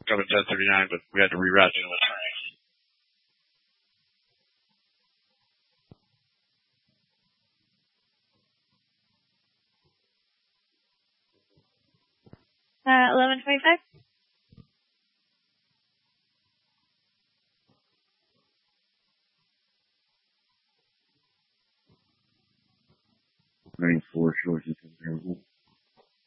coming 10:39, but we had to reroute to the train. $11.25. Running 4 choices available.